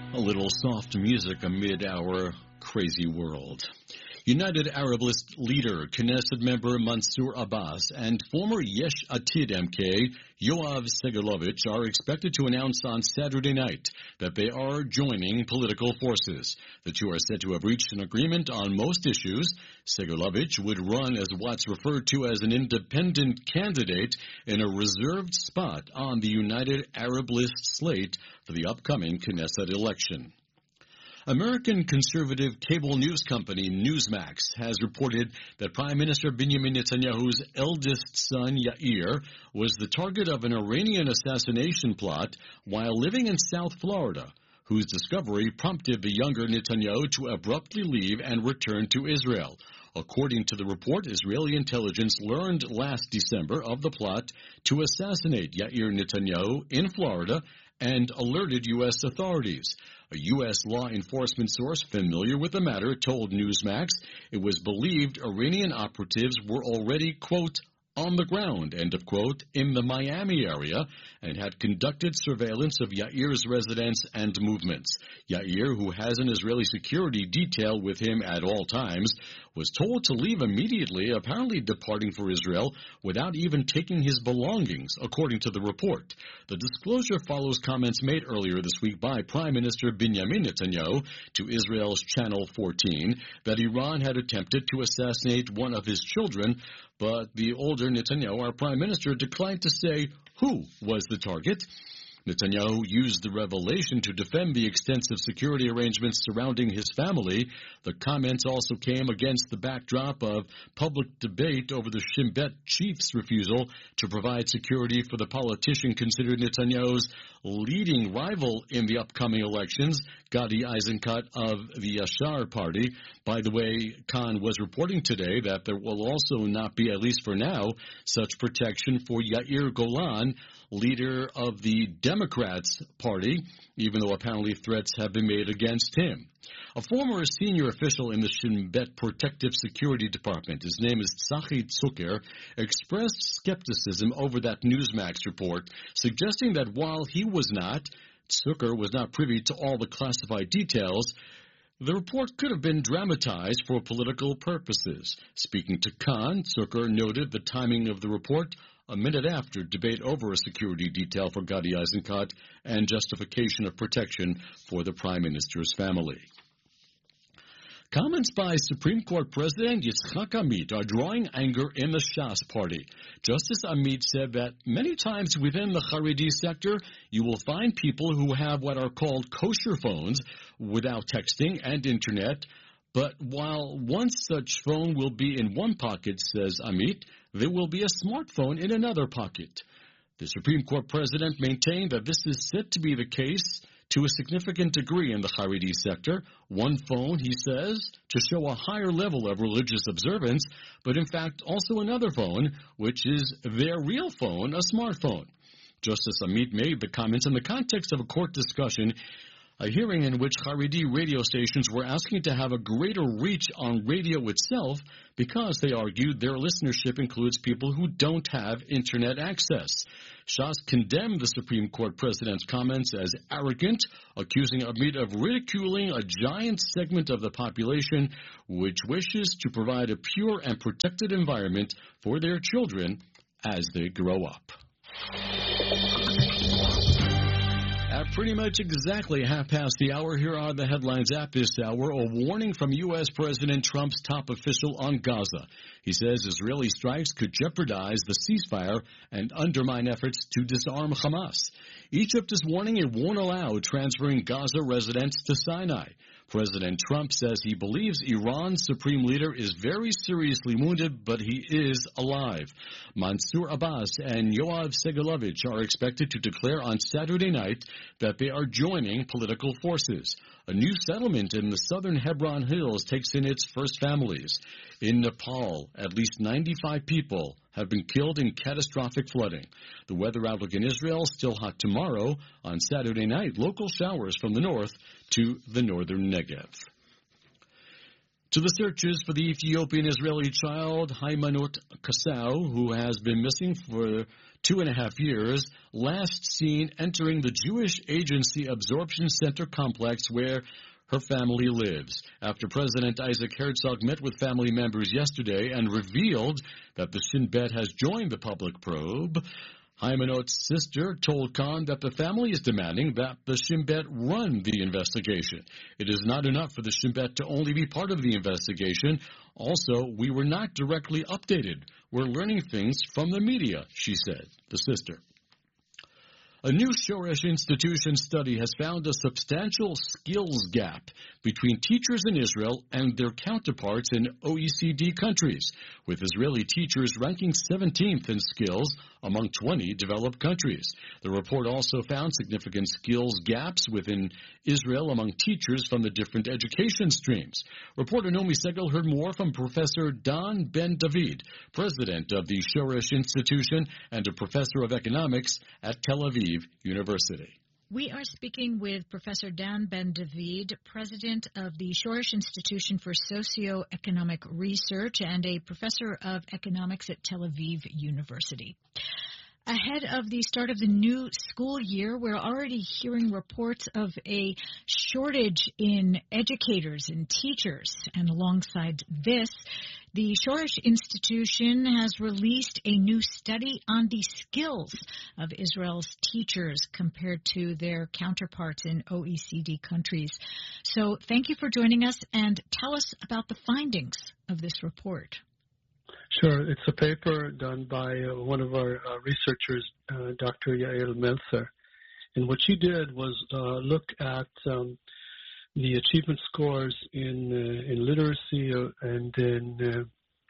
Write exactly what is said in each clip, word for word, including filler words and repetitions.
A little soft music amid our crazy world. United Arab List leader, Knesset member Mansour Abbas, and former Yesh Atid M K, Yoav Segalovich, are expected to announce on Saturday night that they are joining political forces. The two are said to have reached an agreement on most issues. Segalovich would run as what's referred to as an independent candidate in a reserved spot on the United Arab List slate for the upcoming Knesset election. American conservative cable news company Newsmax has reported that Prime Minister Benjamin Netanyahu's eldest son, Yair, was the target of an Iranian assassination plot while living in South Florida, whose discovery prompted the younger Netanyahu to abruptly leave and return to Israel. According to the report, Israeli intelligence learned last December of the plot to assassinate Yair Netanyahu in Florida and alerted U S authorities. A U S law enforcement source familiar with the matter told Newsmax it was believed Iranian operatives were already, quote, on the ground, end of quote, in the Miami area and had conducted surveillance of Yair's residence and movements. Yair, who has an Israeli security detail with him at all times, was told to leave immediately, apparently departing for Israel without even taking his belongings, according to the report. The disclosure follows comments made earlier this week by Prime Minister Benjamin Netanyahu to Israel's Channel fourteen that Iran had attempted to assassinate one of his children, but the older Netanyahu, our prime minister, declined to say who was the target. Netanyahu used the revelation to defend the extensive security arrangements surrounding his family. The comments also came against the backdrop of public debate over the Shin Bet chief's refusal to provide security for the politician considered Netanyahu's leading rival in the upcoming elections, Gadi Eisenkot of the Yashar party. By the way, Khan was reporting today that there will also not be, at least for now, such protection for Yair Golan, leader of the Democrats Party, even though apparently threats have been made against him. A former senior official in the Shin Bet Protective Security Department, his name is Tzachi Zucker, expressed skepticism over that Newsmax report, suggesting that while he was not, Zucker was not privy to all the classified details, the report could have been dramatized for political purposes. Speaking to Khan, Zucker noted the timing of the report a minute after debate over a security detail for Gadi Eisenkot and justification of protection for the Prime Minister's family. Comments by Supreme Court President Yitzhak Amit are drawing anger in the Shas party. Justice Amit said that many times within the Haredi sector, you will find people who have what are called kosher phones without texting and internet. But while one such phone will be in one pocket, says Amit, there will be a smartphone in another pocket. The Supreme Court President maintained that this is said to be the case to a significant degree in the Haredi sector. One phone, he says, to show a higher level of religious observance, but in fact also another phone, which is their real phone, a smartphone. Justice Amit made the comments in the context of a court discussion, a hearing in which Haredi radio stations were asking to have a greater reach on radio itself because they argued their listenership includes people who don't have internet access. Shas condemned the Supreme Court President's comments as arrogant, accusing Amit of ridiculing a giant segment of the population which wishes to provide a pure and protected environment for their children as they grow up. At pretty much exactly half past the hour, here are the headlines at this hour. A warning from U S. President Trump's top official on Gaza. He says Israeli strikes could jeopardize the ceasefire and undermine efforts to disarm Hamas. Egypt is warning it won't allow transferring Gaza residents to Sinai. President Trump says he believes Iran's supreme leader is very seriously wounded, but he is alive. Mansour Abbas and Yoav Segalovich are expected to declare on Saturday night that they are joining political forces. A new settlement in the southern Hebron Hills takes in its first families. In Nepal, at least ninety-five people have been killed in catastrophic flooding. The weather outlook in Israel, still hot tomorrow. On Saturday night, local showers from the north to the northern Negev. To the searches for the Ethiopian-Israeli child Haymanot Kasau, who has been missing for two and a half years, last seen entering the Jewish Agency Absorption Center complex where her family lives. After President Isaac Herzog met with family members yesterday and revealed that the Shin Bet has joined the public probe, Haymanot's sister told Khan that the family is demanding that the Shin Bet run the investigation. It is not enough for the Shin Bet to only be part of the investigation. Also, we were not directly updated. We're learning things from the media, she said, the sister. A new Shoresh Institution study has found a substantial skills gap between teachers in Israel and their counterparts in O E C D countries, with Israeli teachers ranking seventeenth in skills among twenty developed countries. The report also found significant skills gaps within Israel among teachers from the different education streams. Reporter Nomi Segal heard more from Professor Dan Ben-David, president of the Shoresh Institution and a professor of economics at Tel Aviv University. We are speaking with Professor Dan Ben-David, president of the Shoresh Institution for Socioeconomic Research and a professor of economics at Tel Aviv University. Ahead of the start of the new school year, we're already hearing reports of a shortage in educators and teachers. And alongside this, the Shoresh Institution has released a new study on the skills of Israel's teachers compared to their counterparts in O E C D countries. So thank you for joining us, and tell us about the findings of this report. Sure. It's a paper done by uh, one of our uh, researchers, uh, Doctor Yael Meltzer. And what she did was uh, look at um, the achievement scores in uh, in literacy uh, and in uh,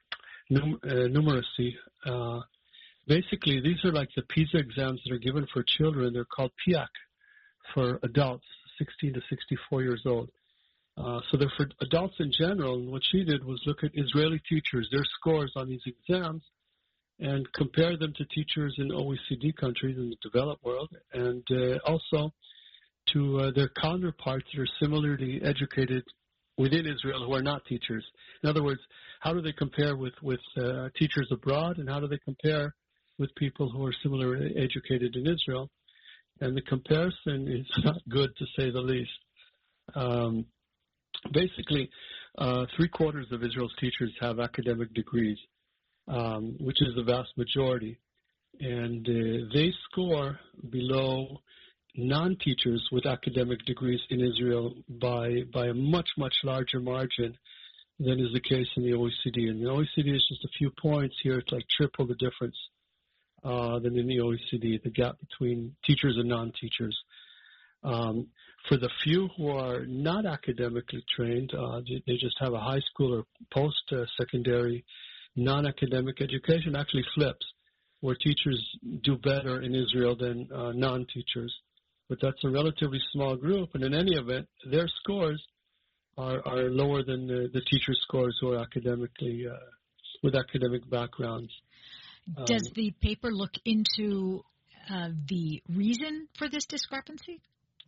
num- uh, numeracy. Uh, basically, these are like the PISA exams that are given for children. They're called P I A C for adults, sixteen to sixty-four years old. Uh, so they're for adults in general, and what she did was look at Israeli teachers, their scores on these exams, and compare them to teachers in O E C D countries in the developed world, and uh, also to uh, their counterparts that are similarly educated within Israel who are not teachers. In other words, how do they compare with, with uh, teachers abroad, and how do they compare with people who are similarly educated in Israel? And the comparison is not good, to say the least. Um, Basically, uh, three-quarters of Israel's teachers have academic degrees, um, which is the vast majority. And uh, they score below non-teachers with academic degrees in Israel by by a much, much larger margin than is the case in the O E C D. And the O E C D is just a few points here. It's like triple the difference uh, than in the O E C D, the gap between teachers and non-teachers. Um, for the few who are not academically trained, uh, they just have a high school or post-secondary non-academic education, actually flips, where teachers do better in Israel than uh, non-teachers. But that's a relatively small group, and in any event, their scores are, are lower than the, the teacher scores who are academically, uh, with academic backgrounds. Does Um, the paper look into uh, the reason for this discrepancy?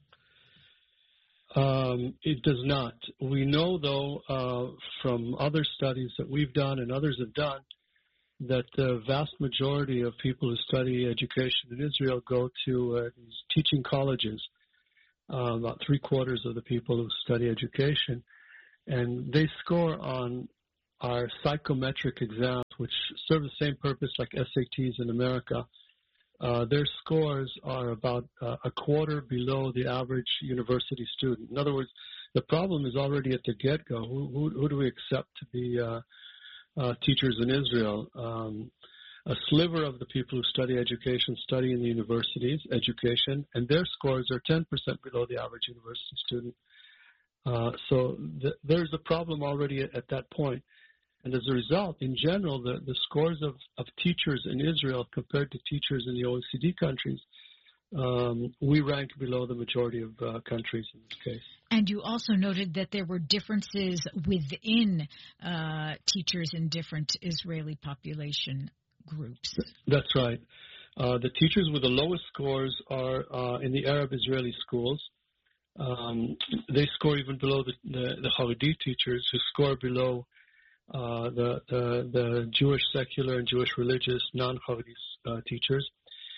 Um, it does not. We know, though, uh, from other studies that we've done and others have done, that the vast majority of people who study education in Israel go to uh, these teaching colleges, uh, about three-quarters of the people who study education, and they score on our psychometric exams, which serve the same purpose like S A Ts in America. Uh, their scores are about uh, a quarter below the average university student. In other words, the problem is already at the get-go. Who, who, who do we accept to be uh, uh, teachers in Israel? Um, a sliver of the people who study education study in the universities, education, and their scores are ten percent below the average university student. Uh, so th- there's a problem already at, at that point. And as a result, in general, the, the scores of, of teachers in Israel compared to teachers in the O E C D countries, um, we rank below the majority of uh, countries in this case. And you also noted that there were differences within uh, teachers in different Israeli population groups. That's right. Uh, the teachers with the lowest scores are uh, in the Arab Israeli schools. Um, they score even below the, the, the Haredi teachers, who score below Uh, the, the the Jewish secular and Jewish religious non-Haredi uh, teachers.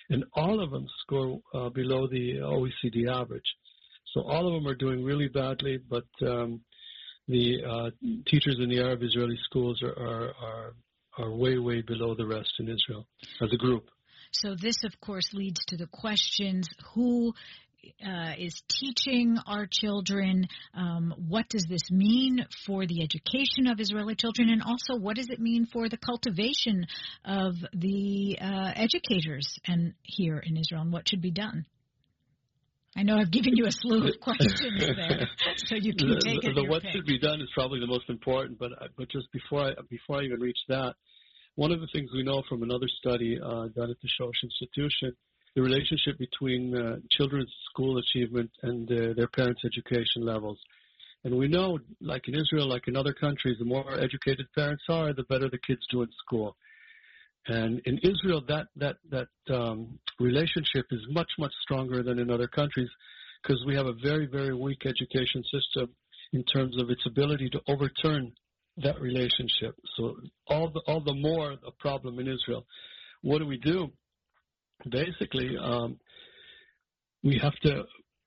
and all of them score uh, below the O E C D average. So all of them are doing really badly, but um, the uh, teachers in the Arab Israeli schools are, are, are, are way, way below the rest in Israel as a group. So this, of course, leads to the questions, who uh, is teaching our children? Um, what does this mean for the education of Israeli children? And also, what does it mean for the cultivation of the uh, educators and here in Israel, and what should be done? I know I've given you a slew of questions there, so you can the, take the, it. The what pick. should be done is probably the most important, but but just before I before I even reach that, one of the things we know from another study uh, done at the Shoresh Institution, the relationship between uh, children's school achievement and uh, their parents' education levels. And we know, like in Israel, like in other countries, the more educated parents are, the better the kids do in school. And in Israel, that that that um, relationship is much, much stronger than in other countries because we have a very, very weak education system in terms of its ability to overturn that relationship. So all the all the more a problem in Israel. What do we do? Basically, um, we have to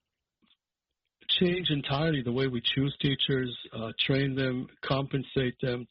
change entirely the way we choose teachers, uh, train them, compensate them.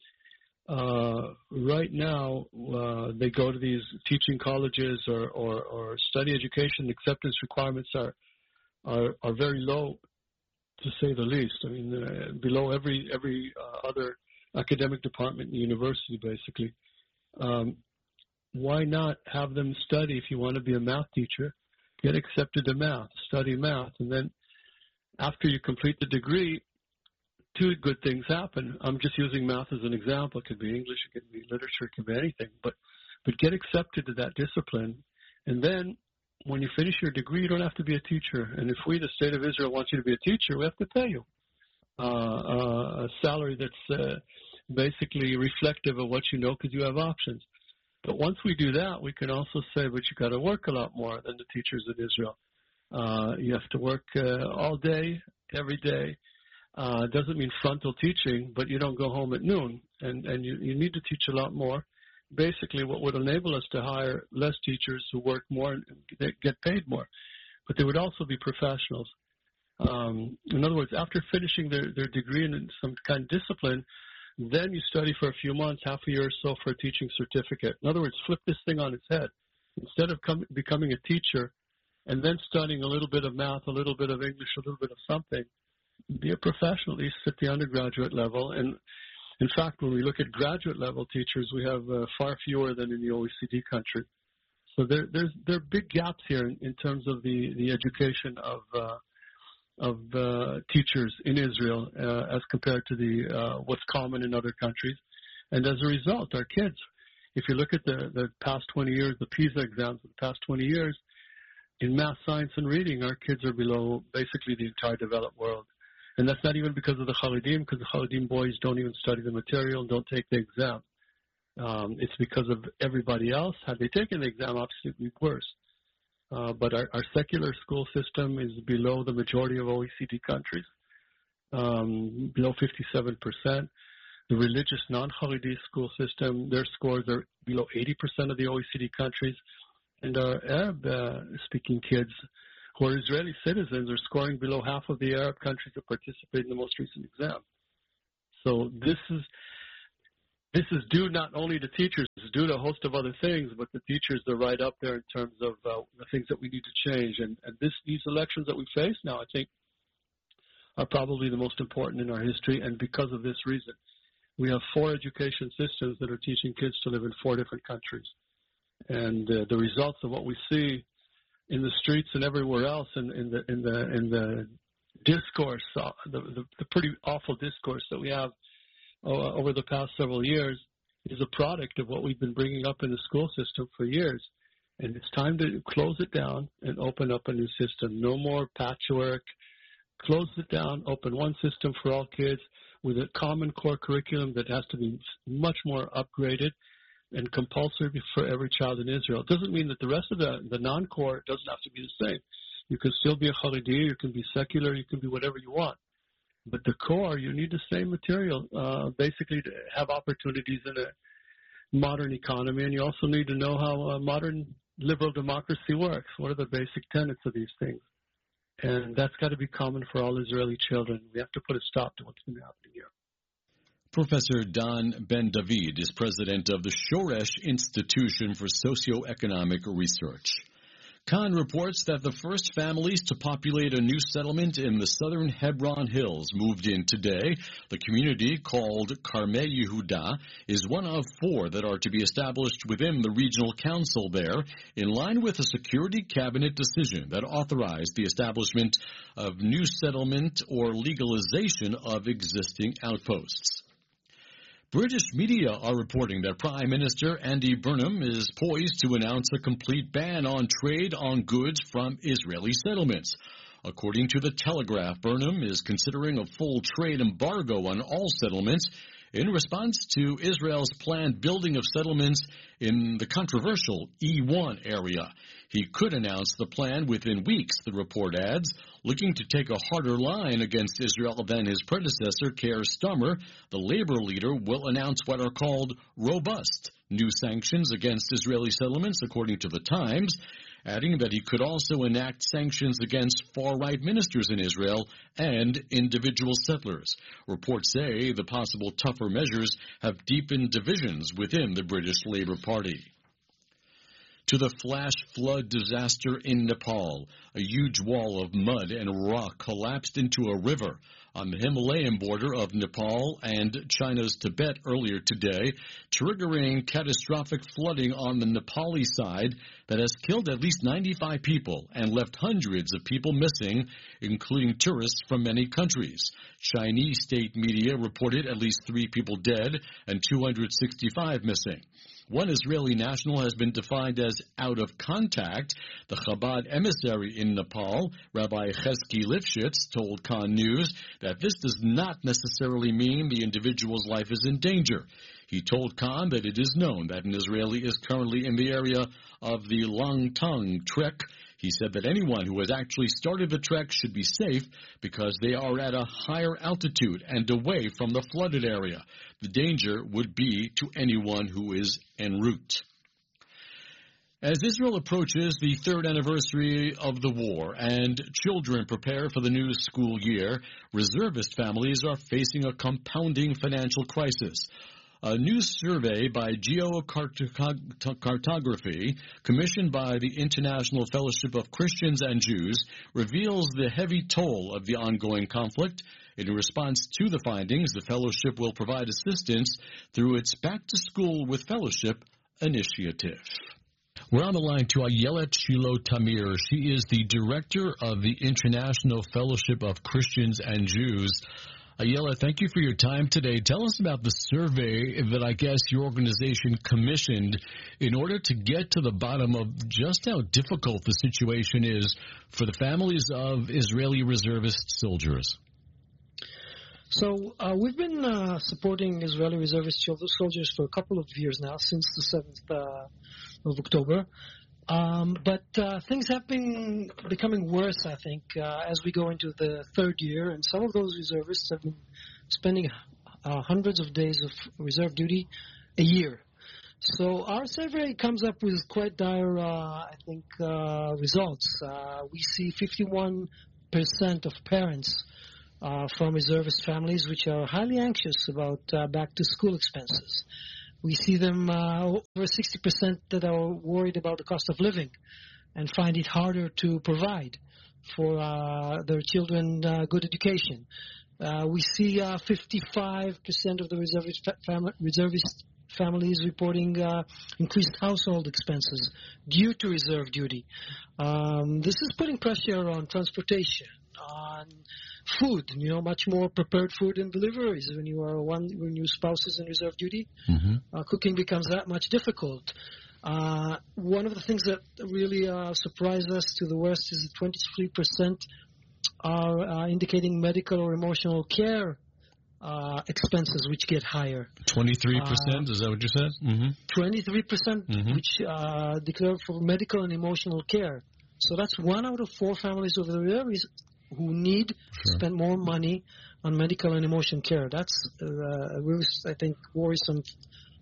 Uh, right now, uh, they go to these teaching colleges or, or, or study education. Acceptance requirements are, are are very low, to say the least. I mean, uh, below every every uh, other academic department in the university, basically. Um, why not have them study? If you want to be a math teacher, get accepted to math, study math, and then after you complete the degree, two good things happen. I'm just using math as an example. It could be English, it could be literature, it could be anything. But but get accepted to that discipline. And then when you finish your degree, you don't have to be a teacher. And if we, the state of Israel, wants you to be a teacher, we have to pay you uh, uh, a salary that's uh, basically reflective of what you know because you have options. But once we do that, we can also say, but you got to work a lot more than the teachers in Israel. Uh, you have to work uh, all day, every day. Uh, doesn't mean frontal teaching, but you don't go home at noon, and, and you, you need to teach a lot more. Basically, what would enable us to hire less teachers who work more and get paid more. But they would also be professionals. Um, in other words, after finishing their, their degree in some kind of discipline, then you study for a few months, half a year or so, for a teaching certificate. In other words, flip this thing on its head. Instead of com- becoming a teacher and then studying a little bit of math, a little bit of English, a little bit of something, be a professional, at least at the undergraduate level. And in fact, when we look at graduate level teachers, we have uh, far fewer than in the O E C D country. So there, there's there are big gaps here in, in terms of the, the education of uh, of uh, teachers in Israel uh, as compared to the uh, what's common in other countries. And as a result, our kids, if you look at the, the past twenty years, the PISA exams of the past twenty years, in math, science, and reading, our kids are below basically the entire developed world. And that's not even because of the Haredim, because the Haredim boys don't even study the material and don't take the exam. Um, it's because of everybody else. Had they taken the exam, obviously it would be worse. Uh, but our, our secular school system is below the majority of O E C D countries, um, below fifty-seven percent. The religious non-Haredi school system, their scores are below eighty percent of the O E C D countries. And our Arab-speaking uh, kids who are Israeli citizens are scoring below half of the Arab countries that participate in the most recent exam. So this is this is due not only to teachers, it's due to a host of other things, but the teachers are right up there in terms of uh, the things that we need to change. And, and this, these elections that we face now, I think, are probably the most important in our history, and because of this reason. We have four education systems that are teaching kids to live in four different countries. And uh, the results of what we see in the streets and everywhere else in, in the in the in the discourse, uh, the, the the pretty awful discourse that we have uh, over the past several years, is a product of what we've been bringing up in the school system for years. And it's time to close it down and open up a new system. No more patchwork. Close it down, open one system for all kids with a common core curriculum that has to be much more upgraded and compulsory for every child in Israel. It doesn't mean that the rest of the, the non-core doesn't have to be the same. You can still be a Haredi, you can be secular, you can be whatever you want. But the core, you need the same material, uh, basically to have opportunities in a modern economy, and you also need to know how uh, modern liberal democracy works. What are the basic tenets of these things? And that's got to be common for all Israeli children. We have to put a stop to what's been happening here. Professor Dan Ben-David is president of the Shoresh Institution for Socioeconomic Research. Khan reports that the first families to populate a new settlement in the southern Hebron Hills moved in today. The community, called Karmei Yehuda, is one of four that are to be established within the regional council there, in line with a security cabinet decision that authorized the establishment of new settlement or legalization of existing outposts. British media are reporting that Prime Minister Andy Burnham is poised to announce a complete ban on trade on goods from Israeli settlements. According to The Telegraph, Burnham is considering a full trade embargo on all settlements in response to Israel's planned building of settlements in the controversial E one area. He could announce the plan within weeks, the report adds, looking to take a harder line against Israel than his predecessor, Keir Starmer. The labor leader will announce what are called robust new sanctions against Israeli settlements, according to The Times, adding that he could also enact sanctions against far-right ministers in Israel and individual settlers. Reports say the possible tougher measures have deepened divisions within the British Labour Party. To the flash flood disaster in Nepal, a huge wall of mud and rock collapsed into a river on the Himalayan border of Nepal and China's Tibet earlier today, triggering catastrophic flooding on the Nepali side that has killed at least ninety-five people and left hundreds of people missing, including tourists from many countries. Chinese state media reported at least three people dead and two hundred sixty-five missing. One Israeli national has been defined as out of contact. The Chabad emissary in Nepal, Rabbi Chesky Lifshitz, told Khan News that this does not necessarily mean the individual's life is in danger. He told Khan that it is known that an Israeli is currently in the area of the Langtang trek. He said that anyone who has actually started the trek should be safe because they are at a higher altitude and away from the flooded area. The danger would be to anyone who is en route. As Israel approaches the third anniversary of the war and children prepare for the new school year, reservist families are facing a compounding financial crisis. A new survey by Geocartography, commissioned by the International Fellowship of Christians and Jews, reveals the heavy toll of the ongoing conflict. In response to the findings, the fellowship will provide assistance through its Back to School with Fellowship initiative. We're on the line to Ayelet Shilo Tamir. She is the director of the International Fellowship of Christians and Jews. Ayelet, thank you for your time today. Tell us about the survey that I guess your organization commissioned in order to get to the bottom of just how difficult the situation is for the families of Israeli reservist soldiers. So uh, we've been uh, supporting Israeli reservist soldiers for a couple of years now, since the seventh uh, of October. Um, but uh, things have been becoming worse, I think, uh, as we go into the third year. And some of those reservists have been spending uh, hundreds of days of reserve duty a year. So our survey comes up with quite dire, uh, I think, uh, results. Uh, we see fifty-one percent of parents uh, from reservist families which are highly anxious about uh, back-to-school expenses. We see them uh, over sixty percent that are worried about the cost of living and find it harder to provide for uh, their children uh, good education. Uh, we see uh, fifty-five percent of the reservist, fam- reservist families reporting uh, increased household expenses due to reserve duty. Um, this is putting pressure on transportation, on food, you know, much more prepared food and deliveries when you are one, when your spouse is in reserve duty. Mm-hmm. Uh, cooking becomes that much difficult. Uh, one of the things that really uh, surprised us to the worst is that twenty-three percent are uh, indicating medical or emotional care uh, expenses, which get higher. twenty-three percent, uh, is that what you said? Mm-hmm. twenty-three percent, mm-hmm. which uh, declare for medical and emotional care. So that's one out of four families over the reserves who need sure. to spend more money on medical and emotional care. That's uh, really, I think, worrisome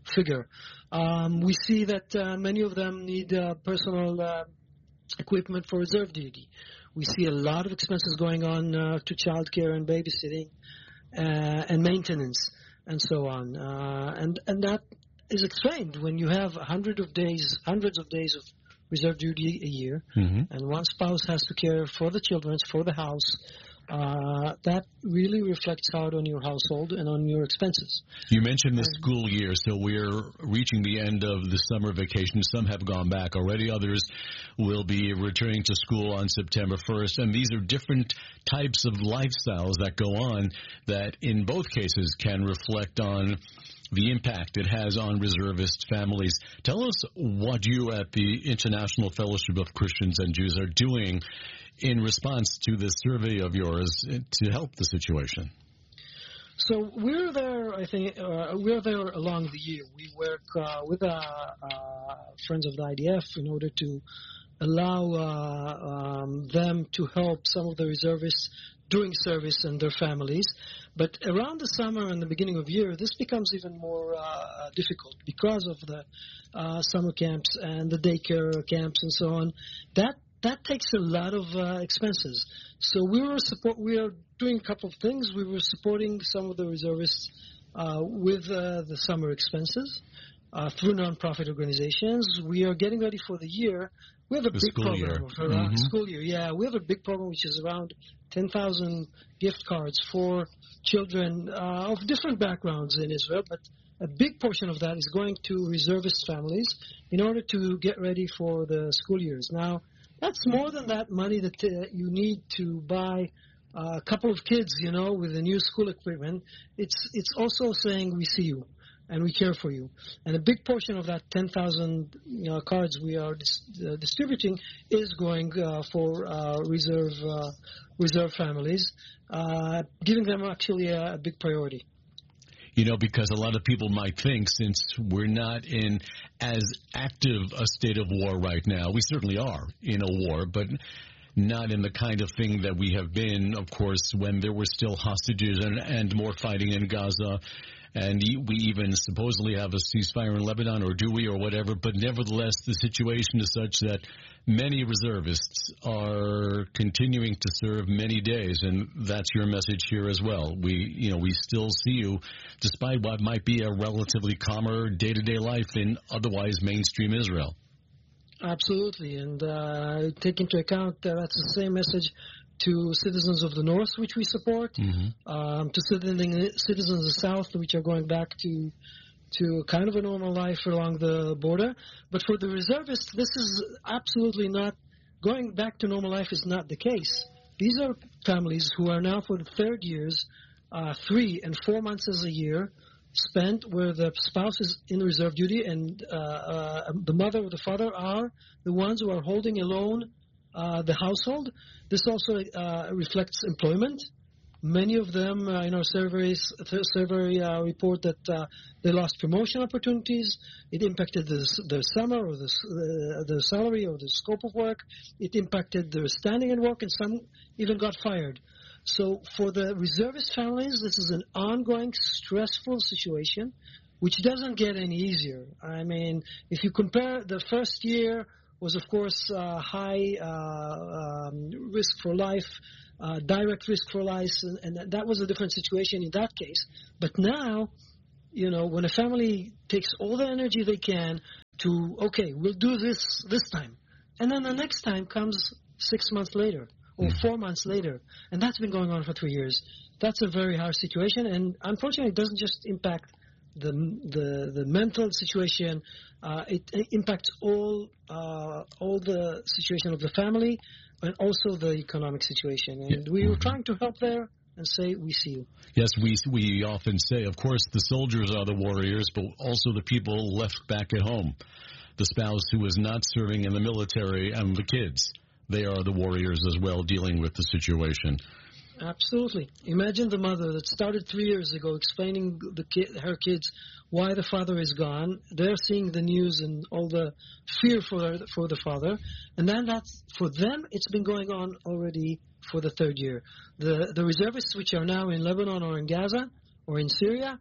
figure. Um, we see that uh, many of them need uh, personal uh, equipment for reserve duty. We see a lot of expenses going on uh, to childcare and babysitting uh, and maintenance and so on. Uh, and, and that is explained when you have hundreds of days, hundreds of days of reserve duty a year, mm-hmm. and one spouse has to care for the children, for the house. Uh, that really reflects out on your household and on your expenses. You mentioned the school year, so we're reaching the end of the summer vacation. Some have gone back already. Others will be returning to school on September first. And these are different types of lifestyles that go on that in both cases can reflect on the impact it has on reservist families. Tell us what you at the International Fellowship of Christians and Jews are doing in response to this survey of yours to help the situation. So we're there, I think, uh, we're there along the year. We work uh, with uh, uh, Friends of the I D F in order to allow uh, um, them to help some of the reservists doing service and their families. But around the summer and the beginning of year, this becomes even more uh, difficult because of the uh, summer camps and the daycare camps and so on. That That takes a lot of uh, expenses. So we were support. We are doing a couple of things. We were supporting some of the reservists uh, with uh, the summer expenses uh, through nonprofit organizations. We are getting ready for the year. We have a the big school program year. for mm-hmm. uh, school year. Yeah, we have a big program which is around ten thousand gift cards for children uh, of different backgrounds in Israel, but a big portion of that is going to reservist families in order to get ready for the school years. Now, that's more than that money that uh, you need to buy uh, a couple of kids, you know, with the new school equipment. It's it's also saying we see you and we care for you. And a big portion of that ten thousand you know, cards we are dis- uh, distributing is going uh, for uh, reserve uh, reserve families, uh, giving them actually a, a big priority. You know, because a lot of people might think, since we're not in as active a state of war right now, we certainly are in a war, but not in the kind of thing that we have been, of course, when there were still hostages and, and more fighting in Gaza. And we even supposedly have a ceasefire in Lebanon, or do we, or whatever. But nevertheless, the situation is such that many reservists are continuing to serve many days, and that's your message here as well. We, you know, we still see you, despite what might be a relatively calmer day-to-day life in otherwise mainstream Israel. Absolutely, and uh, take into account that that's the same message to citizens of the North, which we support, mm-hmm. um, to citizens of the South, which are going back to to kind of a normal life along the border. But for the reservists, this is absolutely not, going back to normal life is not the case. These are families who are now for the third years, uh, three and four months as a year, spent where the spouse is in reserve duty and uh, uh, the mother or the father are the ones who are holding alone Uh, the household. This also uh, reflects employment. Many of them uh, in our surveys, th- survey uh, report that uh, they lost promotion opportunities. It impacted the, the summer or the, uh, the salary or the scope of work. It impacted their standing in work, and some even got fired. So for the reservist families, this is an ongoing stressful situation, which doesn't get any easier. I mean, if you compare the first year, was, of course, uh, high uh, um, risk for life, uh, direct risk for life, and, and that was a different situation in that case. But now, you know, when a family takes all the energy they can to, okay, we'll do this this time, and then the next time comes six months later or four months later, and that's been going on for three years. That's a very hard situation, and unfortunately, it doesn't just impact the the, the mental situation. Uh, it, it impacts all uh, all the situation of the family and also the economic situation. And we were trying to help there and say, we see you. Yes, we we often say, of course, the soldiers are the warriors, but also the people left back at home. The spouse who is not serving in the military and the kids, they are the warriors as well, dealing with the situation. Absolutely. Imagine the mother that started three years ago explaining the kid, her kids why the father is gone. They're seeing the news and all the fear for for the father, and then that's for them. It's been going on already for the third year. The the reservists which are now in Lebanon or in Gaza or in Syria,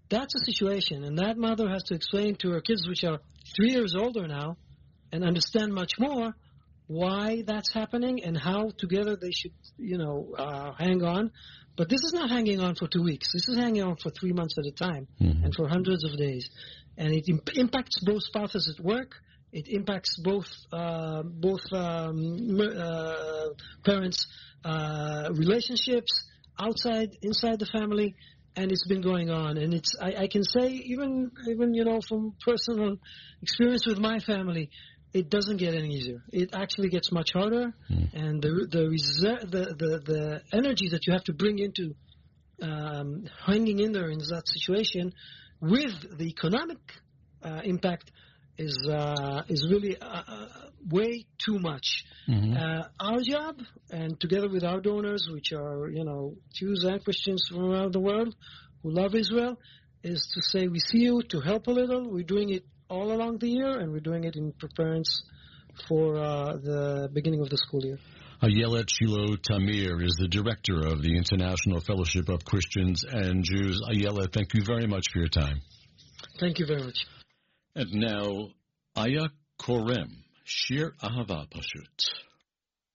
that's a situation, and that mother has to explain to her kids, which are three years older now, and understand much more why that's happening and how together they should, you know, uh, hang on. But this is not hanging on for two weeks. This is hanging on for three months at a time mm-hmm. and for hundreds of days. And it imp- impacts both spouses at work. It impacts both uh, both um, uh, parents' uh, relationships outside, inside the family. And it's been going on. And it's I, I can say, even, even, you know, from personal experience with my family, it doesn't get any easier. It actually gets much harder, mm. and the the, reser- the the the energy that you have to bring into um, hanging in there in that situation, with the economic uh, impact, is uh, is really uh, uh, way too much. Mm-hmm. Uh, our job, and together with our donors, which are you know Jews and Christians from around the world who love Israel, is to say we see you, to help a little. We're doing it all along the year, and we're doing it in preparedness for uh, the beginning of the school year. Ayelet Shilo Tamir is the director of the International Fellowship of Christians and Jews. Ayelet, thank you very much for your time. Thank you very much. And now, Aya Korem, Shir Ahava Pashut.